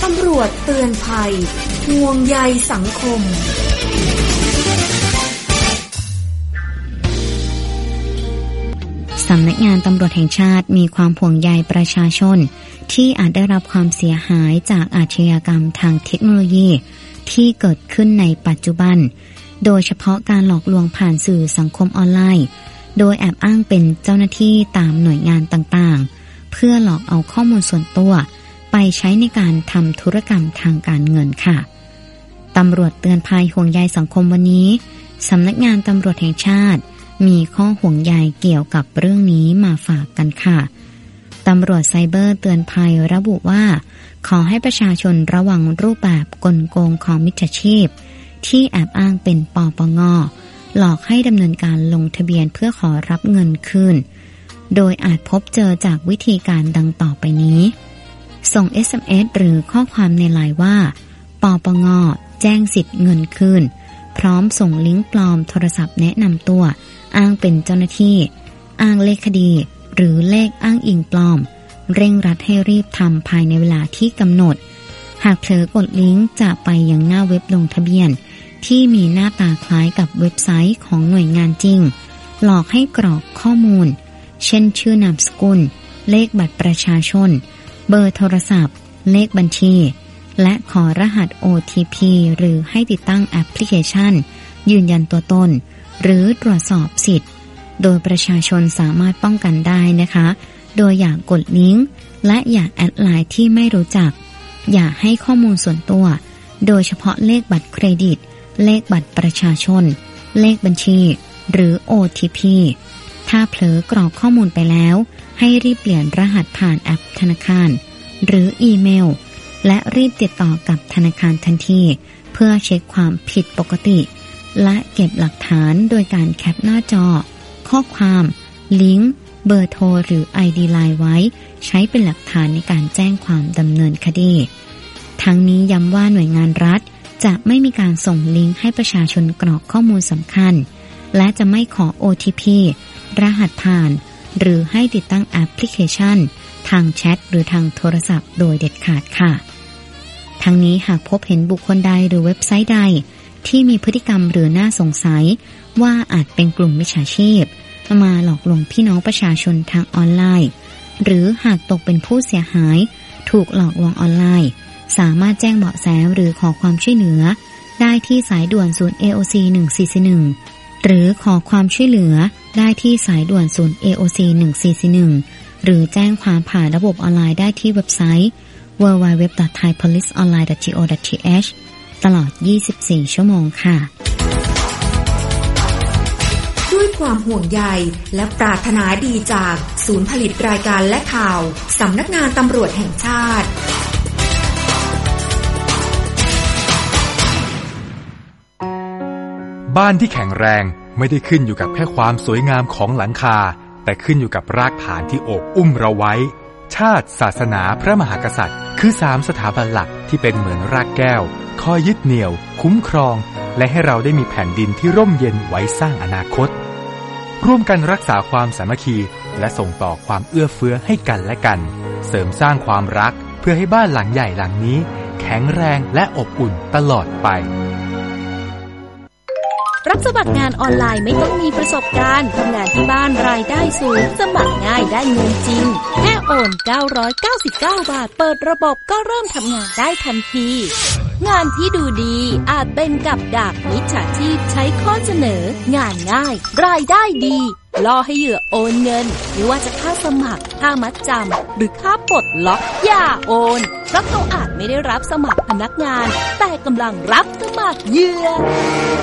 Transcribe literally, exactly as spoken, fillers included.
ำรวจเตือนภัยห่วงใยสังคมสำนักงานตำรวจแห่งชาติมีความห่วงใยประชาชนที่อาจได้รับความเสียหายจากอาชญากรรมทางเทคโนโลยีที่เกิดขึ้นในปัจจุบันโดยเฉพาะการหลอกลวงผ่านสื่อสังคมออนไลน์โดยแอบอ้างเป็นเจ้าหน้าที่ตามหน่วยงานต่างๆเพื่อหลอกเอาข้อมูลส่วนตัวไปใช้ในการทำธุรกรรมทางการเงินค่ะตำรวจเตือนภัยห่วงใยสังคมวันนี้สำนักงานตำรวจแห่งชาติมีข้อห่วงใยเกี่ยวกับเรื่องนี้มาฝากกันค่ะตำรวจไซเบอร์เตือนภัยระบุว่าขอให้ประชาชนระวังรูปแบบกลโกงของมิจฉาชีพที่แอบอ้างเป็นปปง.หลอกให้ดำเนินการลงทะเบียนเพื่อขอรับเงินคืนโดยอาจพบเจอจากวิธีการดังต่อไปนี้ส่ง เอส เอ็ม เอส หรือข้อความในไลน์ว่าปปง.แจ้งสิทธิ์เงินคืนพร้อมส่งลิงก์ปลอมโทรศัพท์แนะนำตัวอ้างเป็นเจ้าหน้าที่อ้างเลขคดีหรือเลขอ้างอิงปลอมเร่งรัดให้รีบทำภายในเวลาที่กำหนดหากเผลอกดลิงก์จะไปยังหน้าเว็บลงทะเบียนที่มีหน้าตาคล้ายกับเว็บไซต์ของหน่วยงานจริงหลอกให้กรอกข้อมูลเช่นชื่อนามสกุลเลขบัตรประชาชนเบอร์โทรศัพท์เลขบัญชีและขอรหัส โอ ที พี หรือให้ติดตั้งแอปพลิเคชันยืนยันตัวตนหรือตรวจสอบสิทธิ์โดยประชาชนสามารถป้องกันได้นะคะโดยอย่ากกดลิงก์และอย่าแอดไลน์ที่ไม่รู้จักอย่าให้ข้อมูลส่วนตัวโดยเฉพาะเลขบัตรเครดิตเลขบัตรประชาชนเลขบัญชีหรือ โอ ที พี ถ้าเผลอกรอกข้อมูลไปแล้วให้รีบเปลี่ยนรหัสผ่านแอปธนาคารหรืออีเมลและรีบติดต่อกับธนาคารทันทีเพื่อเช็คความผิดปกติและเก็บหลักฐานโดยการแคปหน้าจอข้อความลิงก์เบอร์โทรหรือ ไอ ดี ไลน์ ไว้ใช้เป็นหลักฐานในการแจ้งความดำเนินคดีทั้งนี้ย้ำว่าหน่วยงานรัฐจะไม่มีการส่งลิงก์ให้ประชาชนกรอกข้อมูลสำคัญและจะไม่ขอ โอ ที พี รหัสผ่านหรือให้ติดตั้งแอปพลิเคชันทางแชทหรือทางโทรศัพท์โดยเด็ดขาดค่ะทั้งนี้หากพบเห็นบุคคลใดหรือเว็บไซต์ใดที่มีพฤติกรรมหรือน่าสงสัยว่าอาจเป็นกลุ่มมิจฉาชีพมาหลอกลวงพี่น้องประชาชนทางออนไลน์หรือหากตกเป็นผู้เสียหายถูกหลอกลวงออนไลน์สามารถแจ้งเบาะแสหรือขอความช่วยเหลือได้ที่สายด่วนศูนย์ เอ โอ ซี หนึ่งสี่สี่หนึ่งหรือขอความช่วยเหลือได้ที่สายด่วนศูนย์ เอ โอ ซี หนึ่งสี่สี่หนึ่งหรือแจ้งความผ่านระบบออนไลน์ได้ที่เว็บไซต์ ดับเบิลยู ดับเบิลยู ดับเบิลยู ดอท ไทย โพลิส ออนไลน์ ดอท จี โอ ดอท ที เอช ตลอดยี่สิบสี่ชั่วโมงค่ะด้วยความห่วงใยและปรารถนาดีจากศูนย์ผลิตรายการและข่าวสำนักงานตำรวจแห่งชาติบ้านที่แข็งแรงไม่ได้ขึ้นอยู่กับแค่ความสวยงามของหลังคาแต่ขึ้นอยู่กับรากฐานที่โอบอุ้มเราไว้ชาติศาสนาพระมหากษัตริย์คือสามสถาบันหลักที่เป็นเหมือนรากแก้วคอยยึดเหนี่ยวคุ้มครองและให้เราได้มีแผ่นดินที่ร่มเย็นไว้สร้างอนาคตร่วมกันรักษาความสามัคคีและส่งต่อความเอื้อเฟื้อให้กันและกันเสริมสร้างความรักเพื่อให้บ้านหลังใหญ่หลังนี้แข็งแรงและอบอุ่นตลอดไปรับสมัครงานออนไลน์ไม่ต้องมีประสบการณ์ทำงานที่บ้านรายได้สูงสมัครง่ายได้เงินจริงแค่โอนเก้าร้อยเก้าสิบเก้าบาทเปิดระบบก็เริ่มทำงานได้ทันทีงานที่ดูดีอาจเป็นกับดักมิจฉาชีพใช้ข้อเสนองานง่ายรายได้ดีล่อให้เหยื่อโอนเงินไม่ว่าจะค่าสมัครค่ามัดจำหรือค่าปลดล็อกอย่าโอนเพราะเขาอาจไม่ได้รับสมัครพนักงานแต่กำลังรับสมัครเหยื่อ